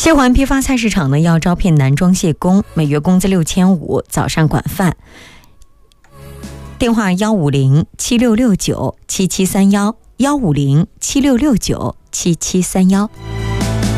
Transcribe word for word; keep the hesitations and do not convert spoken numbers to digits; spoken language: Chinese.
西环批发菜市场呢要招聘男装卸工，每月工资六千五，早上管饭。电话幺五零七六六九七七三幺，幺五零七六六九七七三幺。